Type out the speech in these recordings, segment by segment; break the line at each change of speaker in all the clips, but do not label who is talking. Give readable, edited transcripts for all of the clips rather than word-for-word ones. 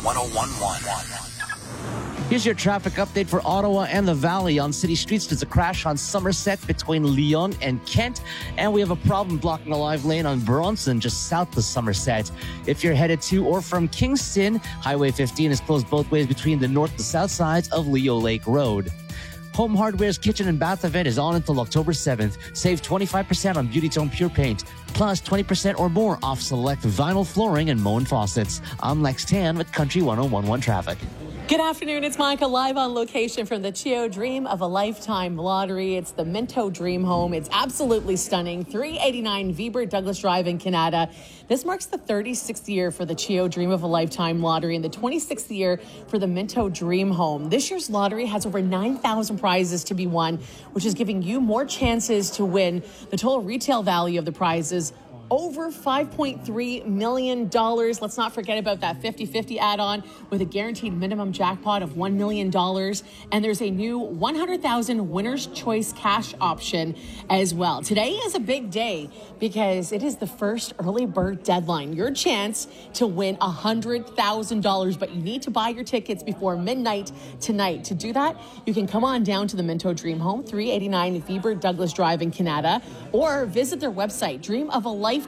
1011.
Here's your traffic update for Ottawa and the Valley. On city streets, there's a crash on Somerset between Lyon and Kent. And we have a problem blocking a live lane on Bronson just south of Somerset. If you're headed to or from Kingston, Highway 15 is closed both ways between the north and south sides of Leo Lake Road. Home Hardware's kitchen and bath event is on until October 7th. Save 25% on Beauty Tone Pure Paint, plus 20% or more off select vinyl flooring and Moen faucets. I'm Lex Tan with Country 1011 Traffic.
Good afternoon. It's Monica live on location from the Chio Dream of a Lifetime Lottery. It's the Minto Dream Home. It's absolutely stunning. 389 Weber Douglas Drive in Canada. This marks the 36th year for the Chio Dream of a Lifetime Lottery and the 26th year for the Minto Dream Home. This year's lottery has over 9,000 prizes to be won, which is giving you more chances to win. The total retail value of the prizes over $5.3 million. Let's not forget about that 50-50 add-on with a guaranteed minimum jackpot of $1 million. And there's a new 100,000 winner's choice cash option as well. Today is a big day because it is the first early bird deadline. Your chance to win $100,000, but you need to buy your tickets before midnight tonight. To do that, you can come on down to the Minto Dream Home, 389 Weber Douglas Drive in Canada, or visit their website, dreamofalifetime.ca.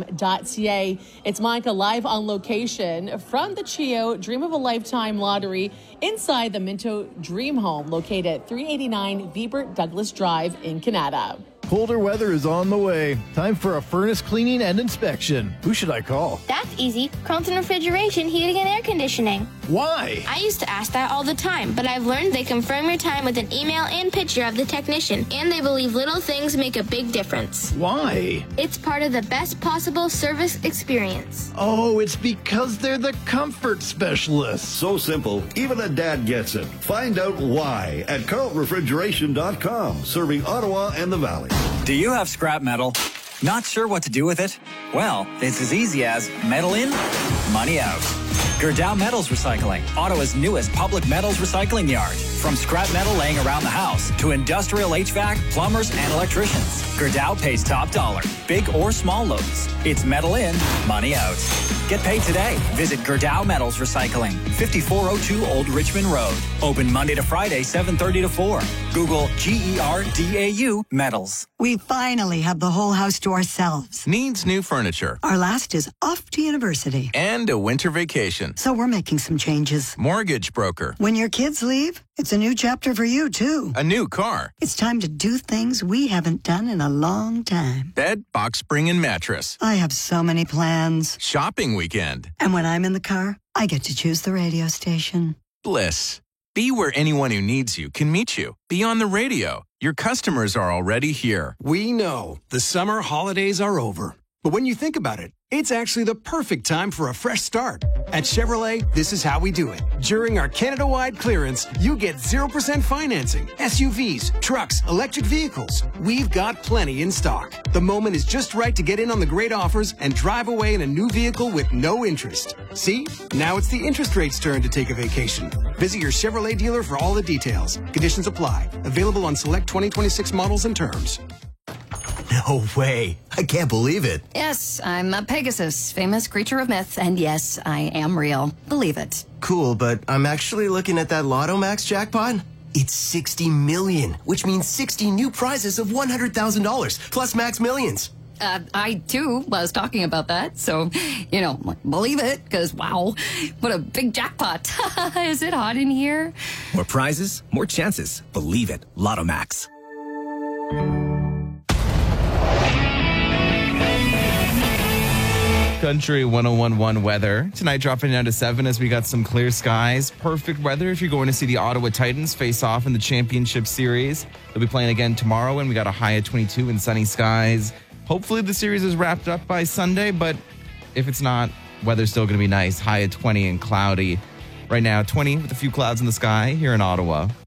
It's Monica live on location from the Chio Dream of a Lifetime Lottery inside the Minto Dream Home, located at 389 Weber Douglas Drive in Canada.
Colder weather is on the way. Time for a furnace cleaning and inspection. Who should I call?
That's easy. Carlton Refrigeration, Heating and Air Conditioning.
Why?
I used to ask that all the time, but I've learned they confirm your time with an email and picture of the technician, and they believe little things make a big difference.
Why?
It's part of the best possible service experience.
Oh, it's because they're the comfort specialists.
So simple, even a dad gets it. Find out why at carltonrefrigeration.com, serving Ottawa and the Valley.
Do you have scrap metal? Not sure what to do with it? Well, it's as easy as metal in, money out. Gerdau Metals Recycling, Ottawa's newest public metals recycling yard. From scrap metal laying around the house to industrial HVAC, plumbers, and electricians, Gerdau pays top dollar, big or small loads. It's metal in, money out. Get paid today. Visit Gerdau Metals Recycling, 5402 Old Richmond Road. Open Monday to Friday, 7:30 to 4. Google GERDAU Metals.
We finally have the whole house to ourselves.
Needs new furniture.
Our last is off to university.
And a winter vacation.
So we're making some changes.
Mortgage broker.
When your kids leave, it's a new chapter for you, too.
A new car.
It's time to do things we haven't done in a long time.
Bed, box spring, and mattress.
I have so many plans.
Shopping weekend.
And when I'm in the car, I get to choose the radio station.
Bliss. Be where anyone who needs you can meet you. Be on the radio. Your customers are already here.
We know the summer holidays are over. But when you think about it, it's actually the perfect time for a fresh start. At Chevrolet, this is how we do it. During our Canada-wide clearance, you get 0% financing, SUVs, trucks, electric vehicles. We've got plenty in stock. The moment is just right to get in on the great offers and drive away in a new vehicle with no interest. See? Now it's the interest rate's turn to take a vacation. Visit your Chevrolet dealer for all the details. Conditions apply. Available on select 2026 models and terms.
No way. I can't believe it.
Yes, I'm a Pegasus, famous creature of myth, and yes, I am real. Believe it.
Cool, but I'm actually looking at that Lotto Max jackpot. It's 60 million, which means 60 new prizes of $100,000, plus Max Millions.
I, too, was talking about that, so, believe it, because, wow, what a big jackpot. Is it hot in here?
More prizes, more chances. Believe it. Lotto Max.
Country 1011 weather. Tonight dropping down to 7 as we got some clear skies. Perfect weather if you're going to see the Ottawa Titans face off in the championship series. They'll be playing again tomorrow, and we got a high of 22 and sunny skies. Hopefully the series is wrapped up by Sunday, but if it's not, weather's still going to be nice. High of 20 and cloudy. Right now, 20 with a few clouds in the sky here in Ottawa.